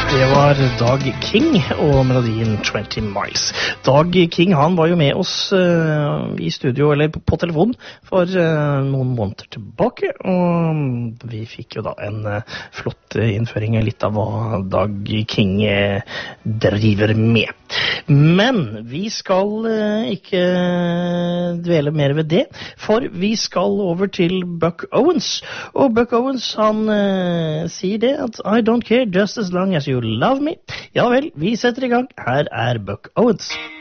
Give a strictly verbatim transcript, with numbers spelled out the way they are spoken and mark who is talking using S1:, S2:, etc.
S1: Det var Doug King og melodien twenty miles. Doug King, han var jo med oss uh, i studio, eller på, på telefon, for uh, noen måneder tilbake, og vi fikk jo da en uh, flott innføring litt av hva Doug King uh, driver med. Men vi skal uh, ikke dvele mer ved det, for vi skal over til Buck Owens, og Buck Owens, han uh, sier det at I don't care just as long as you love me. Ja vel, vi setter i gang. Her er Buck Owens.